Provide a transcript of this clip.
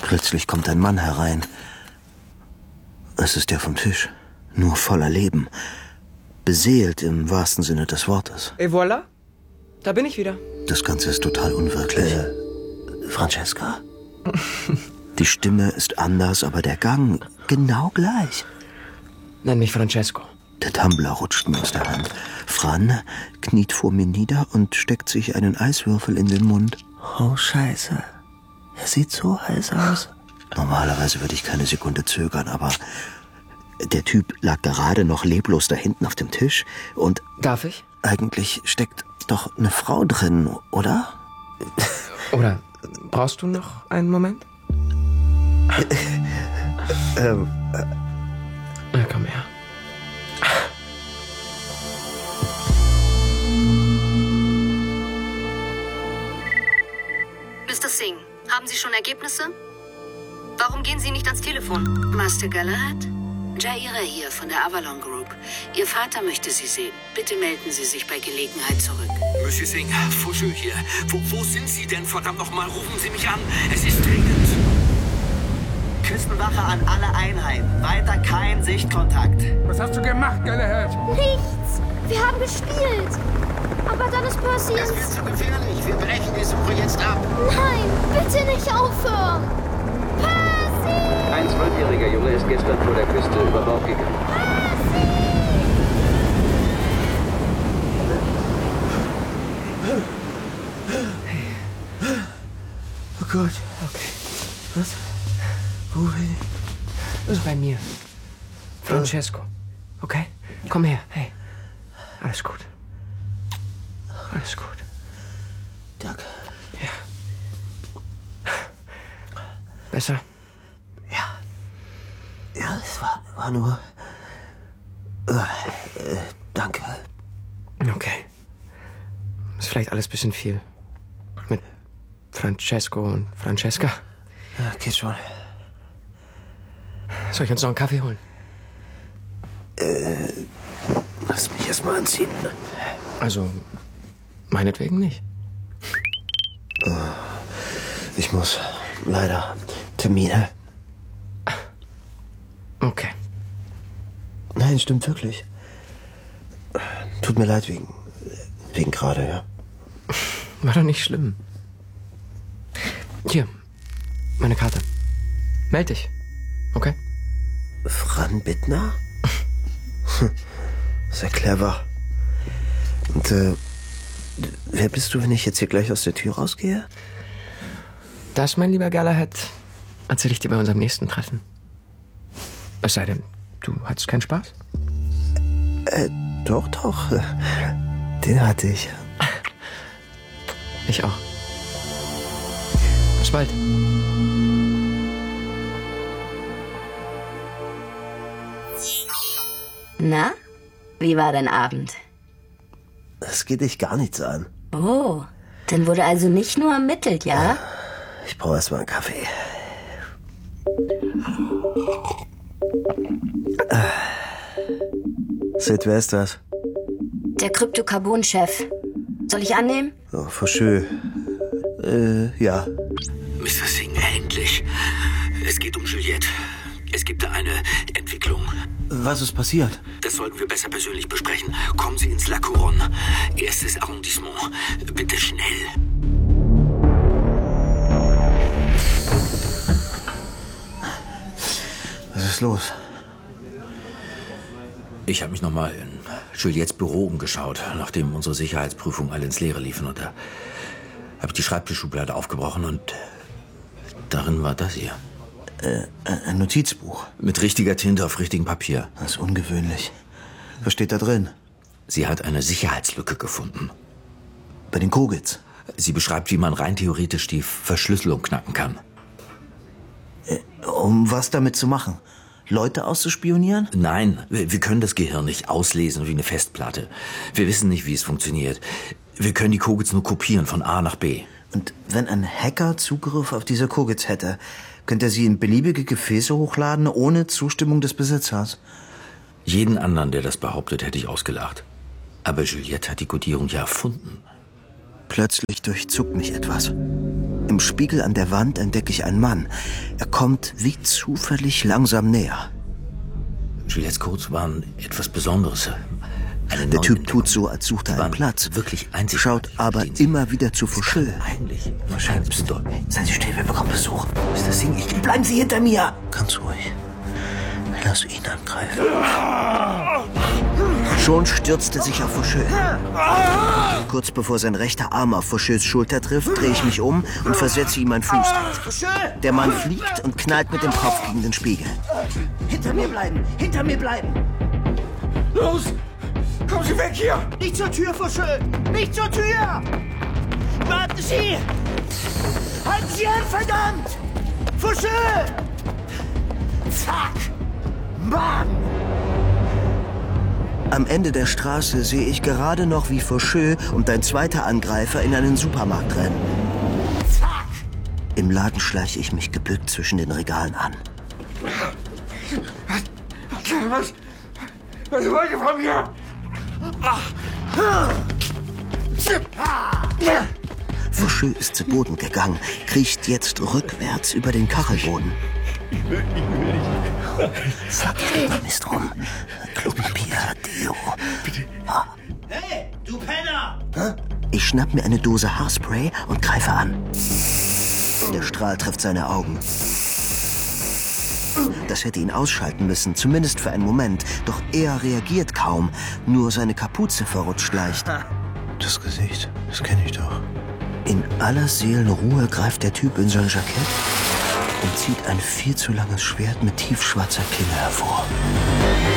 Plötzlich kommt ein Mann herein. Es ist der vom Tisch. Nur voller Leben. Beseelt im wahrsten Sinne des Wortes. Et voilà. Da bin ich wieder. Das Ganze ist total unwirklich. Francesca? Die Stimme ist anders, aber der Gang genau gleich. Nenn mich Francesco. Der Tumbler rutscht mir aus der Hand. Fran kniet vor mir nieder und steckt sich einen Eiswürfel in den Mund. Oh, Scheiße. Er sieht so heiß aus. Normalerweise würde ich keine Sekunde zögern, aber der Typ lag gerade noch leblos da hinten auf dem Tisch und... Darf ich? Eigentlich steckt doch eine Frau drin, oder? Oder brauchst du noch einen Moment? Ja, komm her. Mr. Singh, haben Sie schon Ergebnisse? Warum gehen Sie nicht ans Telefon? Master Galahad? Jaira hier von der Avalon Group. Ihr Vater möchte Sie sehen. Bitte melden Sie sich bei Gelegenheit zurück. Monsieur Singh, Faucheux hier. Wo sind Sie denn? Verdammt nochmal, rufen Sie mich an. Es ist dringend. Küstenwache an alle Einheiten. Weiter kein Sichtkontakt. Was hast du gemacht, Galahad? Nichts. Wir haben gespielt. Aber dann ist Percy Das wird zu gefährlich. Wir brechen die Suche jetzt ab. Nein, bitte nicht aufhören. Percy! Ein 12-jähriger Junge ist gestern vor der Küste über Bord gegangen. Oh Gott. Okay. Was? Wo bin ich? Bei mir. Francesco. Okay? Komm her. Hey. Alles gut. Alles gut. Danke. Ja. Besser? Ja, es war nur... danke. Okay. Ist vielleicht alles ein bisschen viel. Mit Francesco und Francesca. Ja, geht schon. Soll ich uns noch einen Kaffee holen? Lass mich erst mal anziehen. Also, meinetwegen nicht. Ich muss leider Termine. Okay. Nein, stimmt wirklich. Tut mir leid wegen gerade, ja. War doch nicht schlimm. Hier, meine Karte. Meld dich, okay? Fran Bittner? Sehr clever. Und, wer bist du, wenn ich jetzt hier gleich aus der Tür rausgehe? Das, mein lieber Galahad, erzähl ich dir bei unserem nächsten Treffen. Es sei denn, du hattest keinen Spaß? Doch. Den hatte ich. Ich auch. Bis bald. Na, wie war dein Abend? Das geht dich gar nichts an. Oh, dann wurde also nicht nur ermittelt, ja? Ich brauche erst mal einen Kaffee. Sid, wer ist das? Der Kryptokarbon-Chef. Soll ich annehmen? Oh, Faucheux. Ja. Mr. Singh, endlich. Es geht um Juliette. Es gibt da eine Entwicklung. Was ist passiert? Das sollten wir besser persönlich besprechen. Kommen Sie ins La Couronne. 1. Arrondissement. Bitte schnell. Was ist los? Ich habe mich nochmal in Juliettes Büro umgeschaut, nachdem unsere Sicherheitsprüfungen alle ins Leere liefen. Und da habe ich die Schreibtischschublade aufgebrochen und darin war das hier. Ein Notizbuch. Mit richtiger Tinte auf richtigem Papier. Das ist ungewöhnlich. Was steht da drin? Sie hat eine Sicherheitslücke gefunden. Bei den Kogits? Sie beschreibt, wie man rein theoretisch die Verschlüsselung knacken kann. Um was damit zu machen? Leute auszuspionieren? Nein, wir können das Gehirn nicht auslesen wie eine Festplatte. Wir wissen nicht, wie es funktioniert. Wir können die Kogits nur kopieren von A nach B. Und wenn ein Hacker Zugriff auf diese Kogits hätte, könnte er sie in beliebige Gefäße hochladen, ohne Zustimmung des Besitzers? Jeden anderen, der das behauptet, hätte ich ausgelacht. Aber Juliette hat die Kodierung ja erfunden. Plötzlich durchzuckt mich etwas. Im Spiegel an der Wand entdecke ich einen Mann. Er kommt wie zufällig langsam näher. Juliettes Codes waren etwas Besonderes. Der Typ tut so, als suchte er einen Platz, wirklich schaut aber immer wieder zu Faucheux. Eigentlich. Seien Sie still, wir bekommen Besuch. Ist das Ding? Bleiben Sie hinter mir! Ganz ruhig. Lass ihn angreifen. Schon stürzt er sich auf Faucheux. Kurz bevor sein rechter Arm auf Faucheux Schulter trifft, drehe ich mich um und versetze ihm einen Fußtritt. Der Mann fliegt und knallt mit dem Kopf gegen den Spiegel. Hinter mir bleiben! Hinter mir bleiben! Los! Kommen Sie weg hier! Nicht zur Tür, Faucheux! Nicht zur Tür! Warten Sie! Halten Sie an, verdammt! Faucheux! Zack! Bam! Am Ende der Straße sehe ich gerade noch, wie Faucheux und ein zweiter Angreifer in einen Supermarkt rennen. Zack! Im Laden schleiche ich mich gebückt zwischen den Regalen an. Was wollt ihr von mir? Faucheux ist zu Boden gegangen, kriecht jetzt rückwärts über den Kachelboden. Fuck, Mist rum. Klopapier, Deo. Hey, du Penner! Ich schnapp mir eine Dose Haarspray und greife an. Der Strahl trifft seine Augen. Das hätte ihn ausschalten müssen, zumindest für einen Moment. Doch er reagiert kaum. Nur seine Kapuze verrutscht leicht. Das Gesicht, das kenne ich doch. In aller Seelenruhe greift der Typ in sein Jackett und zieht ein viel zu langes Schwert mit tiefschwarzer Klinge hervor.